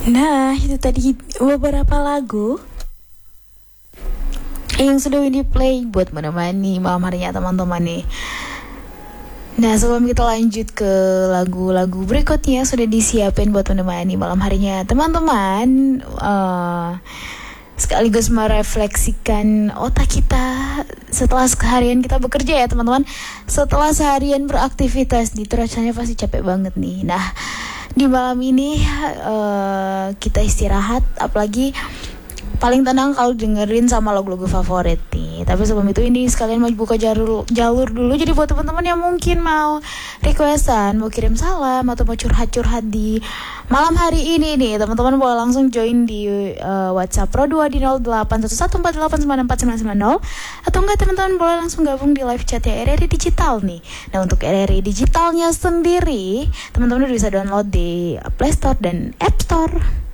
Nah, itu tadi beberapa lagu yang sudah di play buat menemani malam harinya teman-teman nih. Nah, sebelum kita lanjut ke lagu-lagu berikutnya sudah disiapin buat menemani malam harinya teman-teman, sekaligus merefleksikan otak kita setelah seharian kita bekerja ya teman-teman. Setelah seharian beraktivitas di rasanya pasti capek banget nih. Nah, di malam ini kita istirahat, apalagi paling tenang kalau dengerin sama lagu-lagu favorit nih. Tapi sebelum itu ini sekalian mau buka jalur dulu. Jadi buat teman-teman yang mungkin mau requestan, mau kirim salam atau mau curhat-curhat di malam hari ini nih, teman-teman boleh langsung join di WhatsApp Pro 2 di 081148949990, atau enggak teman-teman boleh langsung gabung di live chat ya RRI Digital nih. Nah, untuk RRI Digitalnya sendiri teman-teman udah bisa download di Play Store dan App Store.